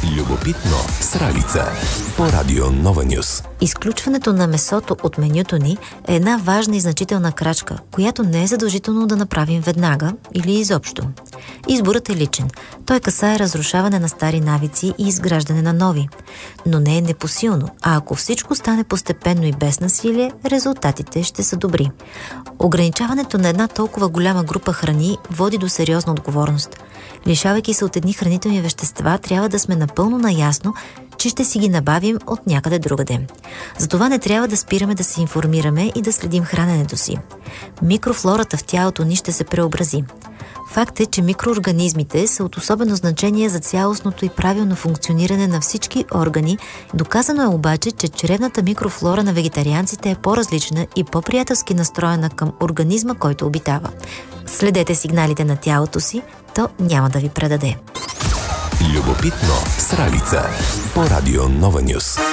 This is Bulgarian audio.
Любопитно с Ралица по Радио Нова Нюс. Изключването на месото от менюто ни е една важна и значителна крачка, която не е задължително да направим веднага или изобщо. Изборът е личен. Той касае разрушаване на стари навици и изграждане на нови. Но не е непосилно, а ако всичко стане постепенно и без насилие, резултатите ще са добри. Ограничаването на една толкова голяма група храни води до сериозна отговорност. Лишавайки се от едни хранителни вещества, трябва да сме напълно наясно, че ще си ги набавим от някъде другаде. Затова не трябва да спираме да се информираме и да следим храненето си. Микрофлората в тялото ни ще се преобрази. Факт е, че микроорганизмите са от особено значение за цялостното и правилно функциониране на всички органи. Доказано е обаче, че чревната микрофлора на вегетарианците е по-различна и по-приятелски настроена към организма, който обитава. Следете сигналите на тялото си, то няма да ви предаде. Любопитно с Ралица по Радио Нова Нюс.